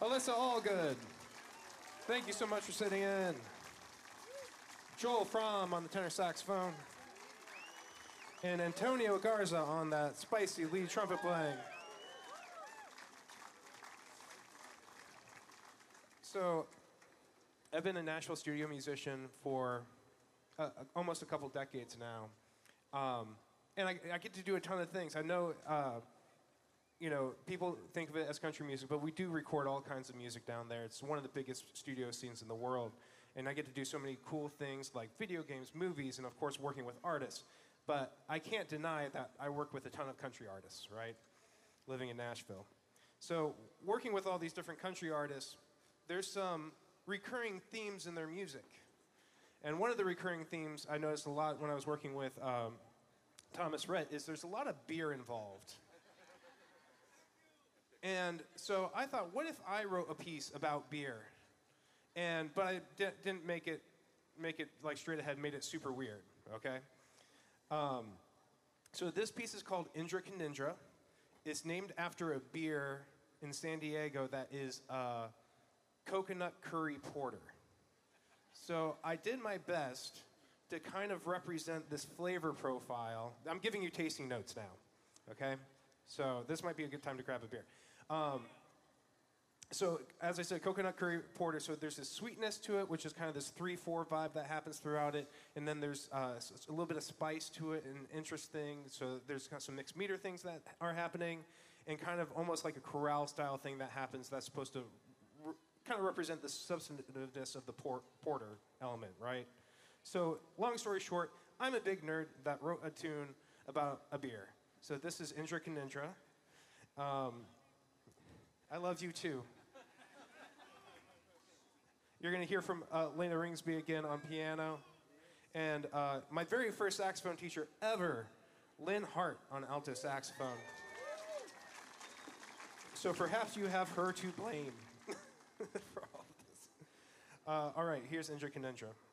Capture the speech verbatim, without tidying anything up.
Alyssa Allgood, thank you so much for sitting in. Joel Fromm on the tenor saxophone. And Antonio Garza on that spicy lead trumpet playing. So, I've been a Nashville studio musician for uh, almost a couple decades now. Um, and I, I get to do a ton of things. I know, uh, you know, people think of it as country music, but we do record all kinds of music down there. It's one of the biggest studio scenes in the world. And I get to do so many cool things like video games, movies, and of course working with artists. But I can't deny that I work with a ton of country artists, right? Living in Nashville. So working with all these different country artists, there's some recurring themes in their music. And one of the recurring themes I noticed a lot when I was working with um, Thomas Rhett is there's a lot of beer involved. And so I thought, what if I wrote a piece about beer? And but I di- didn't make it make it like straight ahead, made it super weird, okay? Um, so this piece is called Indra Kanindra. It's named after a beer in San Diego that is uh, coconut curry porter. So I did my best to kind of represent this flavor profile. I'm giving you tasting notes now, okay? So this might be a good time to grab a beer. Um, so as I said, coconut curry porter, so there's this sweetness to it, which is kind of this three four vibe that happens throughout it, and then there's uh, a little bit of spice to it and interesting, so there's kind of some mixed meter things that are happening, and kind of almost like a chorale style thing that happens that's supposed to re- kind of represent the substantiveness of the por- porter element, right? So long story short, I'm a big nerd that wrote a tune about a beer. So this is Indra Kanindra. Um, I love you too. You're going to hear from uh, Lena Ringsby again on piano. And uh, my very first saxophone teacher ever, Lynn Hart on alto saxophone. So perhaps you have her to blame for all of this. Uh, all right, here's Indra Kanindra.